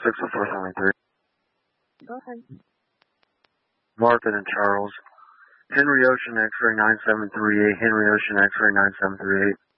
60473. Go ahead. Martha and Charles. Henry Ocean X-ray 9738. Henry Ocean X-ray 9738.